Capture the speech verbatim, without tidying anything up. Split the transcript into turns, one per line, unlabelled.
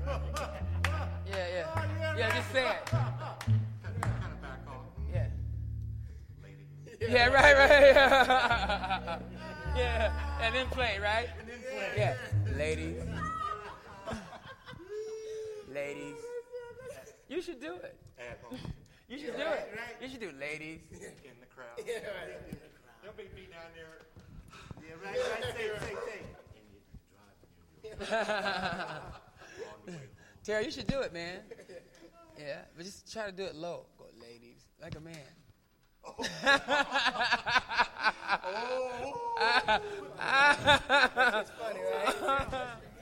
Yeah, yeah. Yeah, just say it.
Kind of back off.
Yeah.
Lady.
Yeah, right, right. Yeah. Yeah. And then play, right?
And then play.
Yeah. Ladies. Ladies. You should do it.
At home.
You should do it. You should do it, ladies.
In the crowd.
Yeah, right.
Don't be me down there.
Yeah, right, right. Say, say, say.
And you drive on the way home.
Terry, you should do it, man. Yeah, but just try to do it low. Go, ladies, like a man.
Oh.
Ah.
It's funny, right?